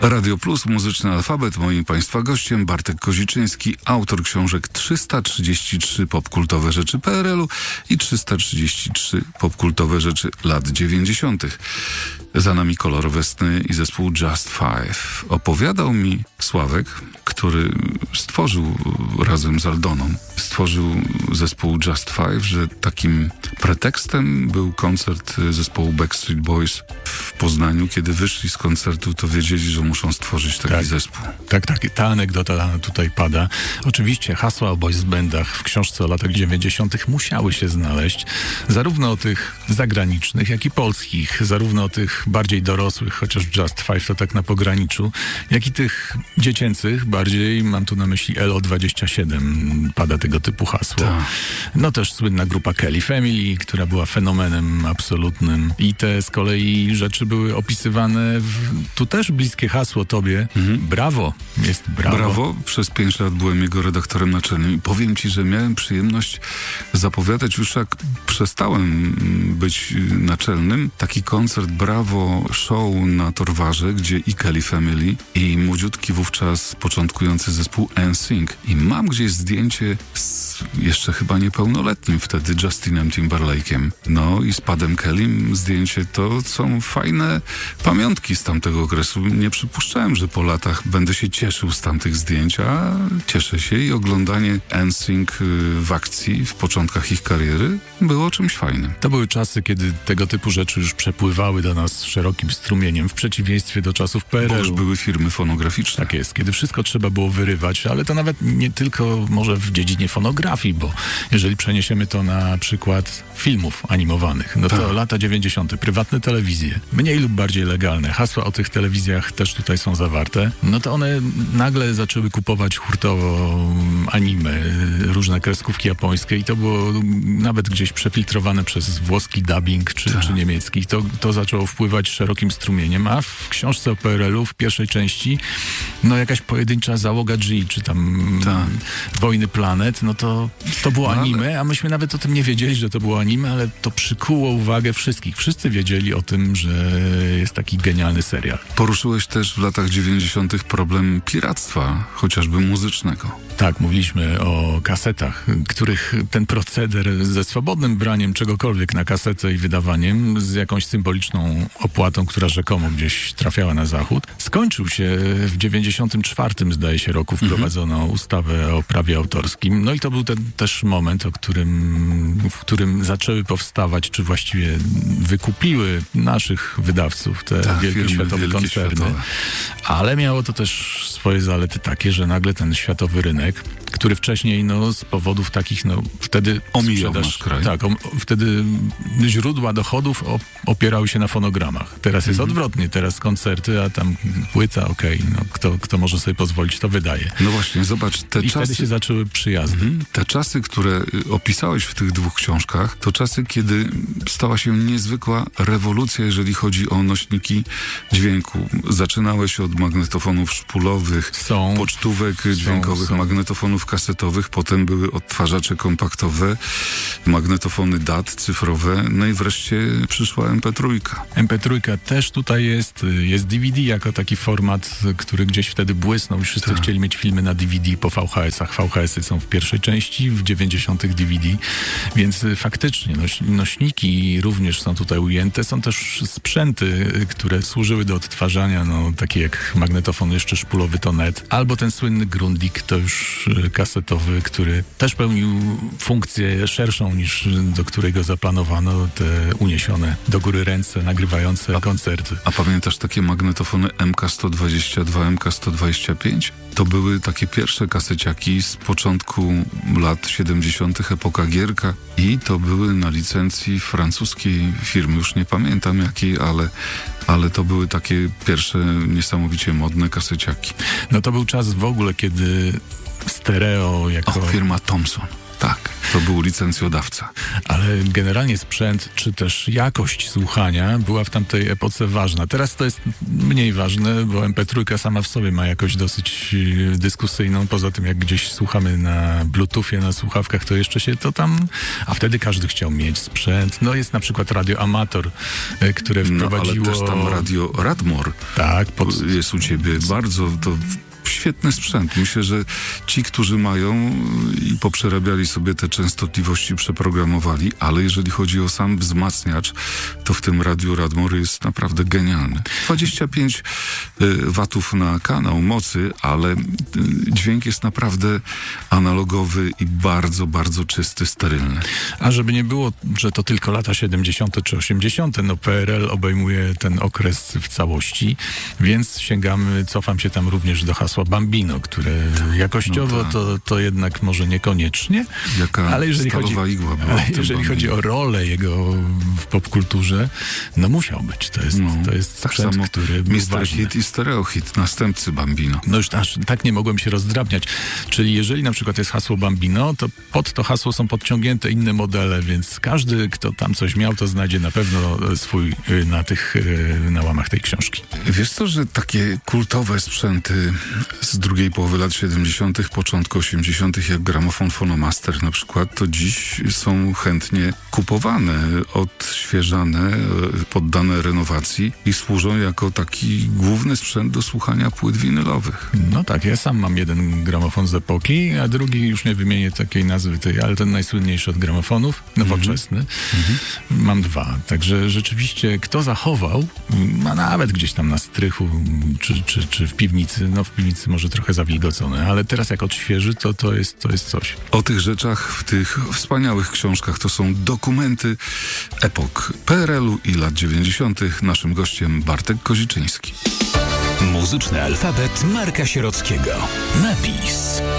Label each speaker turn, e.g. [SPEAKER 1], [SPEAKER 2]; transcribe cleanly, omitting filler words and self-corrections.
[SPEAKER 1] Radio Plus, Muzyczny Alfabet. Moim Państwa gościem Bartek Koziczyński, autor książek 333 popkultowe rzeczy PRL-u i 333 popkultowe rzeczy lat 90. Za nami Kolor Westny i zespół Just Five. Opowiadał mi Sławek, który stworzył razem z Aldoną, stworzył zespół Just Five, że takim pretekstem był koncert zespołu Backstreet Boys w Poznaniu. Kiedy wyszli z koncertu, to wiedzieli, że muszą stworzyć taki zespół.
[SPEAKER 2] Tak. Ta anegdota tutaj pada. Oczywiście hasła o boys bandach w książce o latach 90. musiały się znaleźć. Zarówno o tych zagranicznych, jak i polskich. Zarówno o tych bardziej dorosłych, chociaż Just Five to tak na pograniczu, jak i tych dziecięcych, bardziej mam tu na myśli LO27. Pada tego typu hasło.
[SPEAKER 1] Ta.
[SPEAKER 2] No też słynna grupa Kelly Family, która była fenomenem absolutnym. I te z kolei rzeczy były opisywane tu też bliskie hasło tobie. Brawo. Jest brawo.
[SPEAKER 1] Brawo. Przez 5 lat byłem jego redaktorem naczelnym i powiem ci, że miałem przyjemność zapowiadać, już jak przestałem być naczelnym, taki koncert Brawo Show na Torwarze, gdzie i Kelly Family, i młodziutki wówczas początkujący zespół NSYNC. I mam gdzieś zdjęcie z jeszcze chyba niepełnoletnim wtedy Justinem Timberlake'em. No i z Padem Kellym zdjęcie. To są fajne pamiątki z tamtego okresu. Nie przypuszczałem, że po latach będę się cieszył z tamtych zdjęć, a cieszę się i oglądanie NSYNC w akcji w początkach ich kariery było czymś fajnym.
[SPEAKER 2] To były czasy, kiedy tego typu rzeczy już przepływały do nas szerokim strumieniem, w przeciwieństwie do czasów PRL-u.
[SPEAKER 1] Bo już były firmy fonograficzne.
[SPEAKER 2] Tak jest, kiedy wszystko trzeba było wyrywać, ale to nawet nie tylko może w dziedzinie fonografii, bo jeżeli przeniesiemy to na przykład filmów animowanych, no to lata 90., prywatne telewizje, mniej lub bardziej legalne, hasła o tych telewizjach też tutaj są zawarte, no to one nagle zaczęły kupować hurtowo anime, różne kreskówki japońskie i to było nawet gdzieś przefiltrowane przez włoski dubbing czy niemiecki. To zaczęło wpływać szerokim strumieniem, a w książce o PRL-u w pierwszej części no jakaś pojedyncza załoga G, czy tam Wojny Planet, no to było anime, a myśmy nawet o tym nie wiedzieli, że to było anime, ale to przykuło uwagę wszystkich. Wszyscy wiedzieli o tym, że jest taki genialny serial.
[SPEAKER 1] Poruszyłeś też w latach 90. problem piractwa, chociażby muzycznego.
[SPEAKER 2] Tak, mówiliśmy o kasetach, których ten proceder ze swobodnym braniem czegokolwiek na kasetę i wydawaniem z jakąś symboliczną opłatą, która rzekomo gdzieś trafiała na zachód, skończył się w 94, zdaje się, roku wprowadzono ustawę o prawie autorskim. No i to był ten też moment, w którym zaczęły powstawać, czy właściwie wykupiły naszych wydawców te wielkie światowe koncerny. Ale miało to też swoje zalety takie, że nagle ten światowy rynek, który wcześniej, z powodów takich, wtedy
[SPEAKER 1] omijał nasz kraj.
[SPEAKER 2] Tak, wtedy źródła dochodów opierały się na fonogramach. Teraz jest odwrotnie, teraz koncerty, a tam płyta, kto może sobie pozwolić, to wydaje.
[SPEAKER 1] No właśnie, zobacz, te czasy...
[SPEAKER 2] wtedy się zaczęły przyjazdy.
[SPEAKER 1] Te czasy, które opisałeś w tych dwóch książkach, to czasy, kiedy stała się niezwykła rewolucja, jeżeli chodzi o nośniki dźwięku. Zaczynałeś od magnetofonów szpulowych, pocztówek dźwiękowych, magnetofonów kasetowych, potem były odtwarzacze kompaktowe, magnetofony DAT cyfrowe, no i wreszcie przyszła MP3.
[SPEAKER 2] MP3 też tutaj jest DVD jako taki format, który gdzieś wtedy błysnął i wszyscy chcieli mieć filmy na DVD po VHS-ach. VHS-y są w pierwszej części, w 90. DVD, więc faktycznie nośniki również są tutaj ujęte. Są też sprzęty, które służyły do odtwarzania, takie jak magnetofon jeszcze szpulowy to net, albo ten słynny Grundig, to już kasetowy, który też pełnił funkcję szerszą niż do której go zaplanowano, te uniesione do góry ręce, nagrywające koncerty.
[SPEAKER 1] A pamiętasz takie magnetofony MK122, MK125? To były takie pierwsze kaseciaki z początku lat 70., epoka Gierka, i to były na licencji francuskiej firmy, już nie pamiętam jakiej, ale to były takie pierwsze niesamowicie modne kaseciaki.
[SPEAKER 2] No to był czas w ogóle, kiedy stereo jako...
[SPEAKER 1] firma Thomson. Tak. To był licencjodawca.
[SPEAKER 2] Ale generalnie sprzęt, czy też jakość słuchania była w tamtej epoce ważna. Teraz to jest mniej ważne, bo MP3 sama w sobie ma jakość dosyć dyskusyjną. Poza tym, jak gdzieś słuchamy na Bluetoothie, na słuchawkach, to jeszcze się to tam... A wtedy każdy chciał mieć sprzęt. No jest na przykład Radio Amator, które wprowadziło...
[SPEAKER 1] No, ale też tam Radio Radmor.
[SPEAKER 2] Tak.
[SPEAKER 1] Jest u ciebie bardzo... To świetny sprzęt. Myślę, że ci, którzy mają i poprzerabiali sobie te częstotliwości, przeprogramowali, ale jeżeli chodzi o sam wzmacniacz, to w tym Radiu Radmor jest naprawdę genialny. 25 watów na kanał mocy, ale dźwięk jest naprawdę analogowy i bardzo, bardzo czysty, sterylny.
[SPEAKER 2] A żeby nie było, że to tylko lata 70. czy 80., no PRL obejmuje ten okres w całości, więc cofam się tam również do hasła Bambino, które jakościowo to jednak może niekoniecznie.
[SPEAKER 1] Ale jeżeli
[SPEAKER 2] chodzi o rolę jego w popkulturze, no musiał być. To jest
[SPEAKER 1] tak
[SPEAKER 2] sprzęt,
[SPEAKER 1] samo
[SPEAKER 2] który był
[SPEAKER 1] Mr.
[SPEAKER 2] ważny.
[SPEAKER 1] Hit i Stereo Hit, następcy Bambino.
[SPEAKER 2] No już aż tak nie mogłem się rozdrabniać. Czyli jeżeli na przykład jest hasło Bambino, to pod to hasło są podciągnięte inne modele, więc każdy, kto tam coś miał, to znajdzie na pewno swój na łamach tej książki.
[SPEAKER 1] Wiesz co, że takie kultowe sprzęty z drugiej połowy lat 70., początku 80., jak gramofon Phonomaster na przykład, to dziś są chętnie kupowane, odświeżane, poddane renowacji i służą jako taki główny sprzęt do słuchania płyt winylowych.
[SPEAKER 2] No tak, ja sam mam jeden gramofon z epoki, a drugi, już nie wymienię takiej nazwy ale ten najsłynniejszy od gramofonów, nowoczesny. Mam dwa, także rzeczywiście kto zachował, ma nawet gdzieś tam na strychu, czy w piwnicy, no w piwnicy może trochę zawilgocone, ale teraz jak odświeży, to jest coś.
[SPEAKER 1] O tych rzeczach w tych wspaniałych książkach to są dokumenty epok PRL-u i lat 90. Naszym gościem Bartek Koziczyński.
[SPEAKER 3] Muzyczny alfabet Marka Sierockiego. Napis.